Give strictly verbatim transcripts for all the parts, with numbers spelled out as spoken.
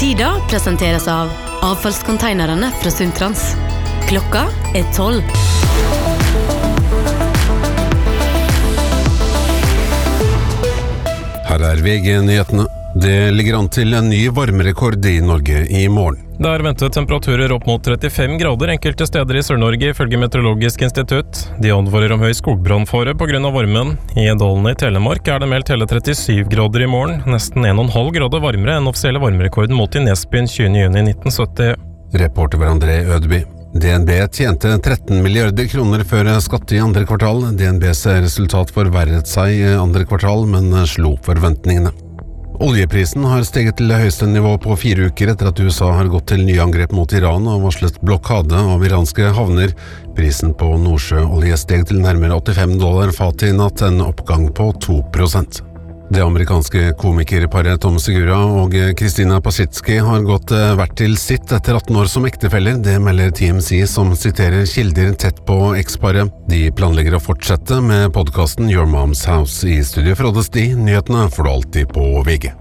Tida presenteres av avfallskonteinerne fra Sundtrans. Klokka er tolv. Her er V G-nyhetene. Det ligger an til en ny varmerekord i Norge i morgen. Det er ventet temperaturer opp mot trettifem grader enkelte steder i Sør-Norge ifølge Meteorologisk institutt. De advarer om høy skogbrannfare på grunn av varmen. I Dalen i Telemark er det meldt hele trettisju grader i morgen, nesten en komma fem grader varmere enn offisielle varmerekorden målt i Nesbyen tjuende juni nitten sytti. Reporter var André Ødeby. D N B tjente tretten milliarder kroner før skatt i andre kvartal. D N B's resultat forverret seg i andre kvartal, men slo forventningene. Oljeprisen har steget til det høyeste nivå på fire uker etter at U S A har gått til nyangrep mot Iran og varslet blokade av iranske havner. Prisen på Nordsjøolje steg til nærmere åttifem dollar fatet i natt, en oppgang på to prosent. Det amerikanske komikerparet Tom Segura og Christina Pazsitzky har gått hvert til sitt etter atten år som ektefeller. Det melder T M Z, som siterer kilder tett på eksparet. De planlegger å fortsette med podcasten Your Mom's House. I studio Frode Sti. Nyhetene får du alltid på V G.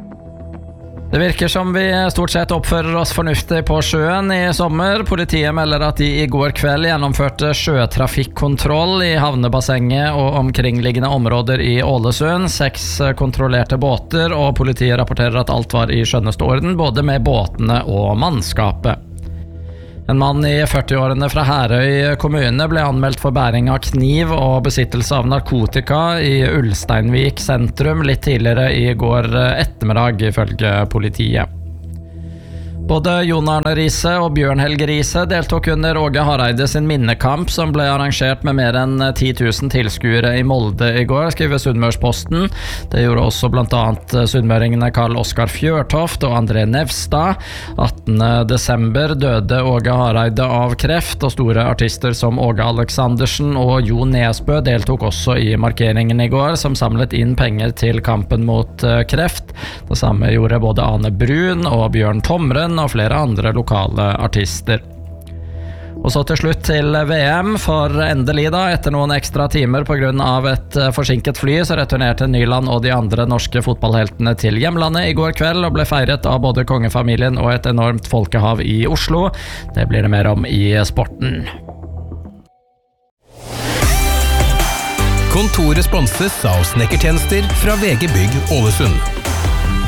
Det virker som vi stort sett oppfører oss fornuftig på sjøen i sommer. Politiet melder at de i går kveld gjennomførte sjøtrafikkontroll i havnebassenget og omkringliggende områder i Ålesund. Seks kontrollerte båter, og politiet rapporterer at alt var i skjønneste orden, både med båtene og mannskapet. En mann i førtiårene fra Herøy kommune ble anmeldt for bæring av kniv og besittelse av narkotika i Ulsteinvik sentrum litt tidligere i går ettermiddag, ifølge politiet. Både Jon Arne Riise og Bjørn Helge Riise deltok under Åge Hareide sin minnekamp, som ble arrangert med mer enn ti tusen tilskuere i Molde i går, skriver Sunnmørsposten. Det gjorde også blant annet sunnmøringene Karl Oskar Fjørtoft og André Nevstad. attende desember døde Åge Hareide av kreft, og store artister som Åge Aleksandersen og Jo Nesbø deltok også i markeringen i går, som samlet inn penger til kampen mot kreft. Det samme gjorde både Ane Brun og Bjørn Tomren og flere andre lokale artister. Og så til slutt til V M, for endelig da, etter noen ekstra timer på grunn av et forsinket fly, så returnerte Nyland og de andre norske fotballheltene til hjemlandet i går kveld og ble feiret av både kongefamilien og et enormt folkehav i Oslo. Det blir det mer om i sporten. Kontoret sponses av snekkertjenester fra V G Bygg Ålesund.